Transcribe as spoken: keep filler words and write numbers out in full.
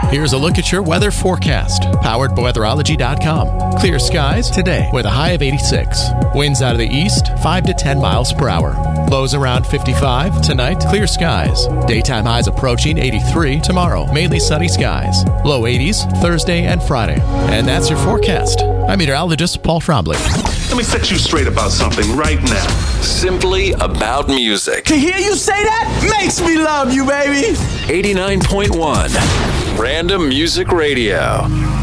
Here's a look at your weather forecast, powered by weatherology dot com. Clear skies today with a high of eighty-six. Winds out of the east, five to ten miles per hour. Lows around fifty-five. Tonight, clear skies. Daytime highs approaching eighty-three. Tomorrow, mainly sunny skies. Low eighties Thursday and Friday. And that's your forecast. I'm meteorologist Paul Trombley. Let me set you straight about something right now. Simply about music. To hear you say that makes me love you, baby. eighty-nine point one Random Music Radio.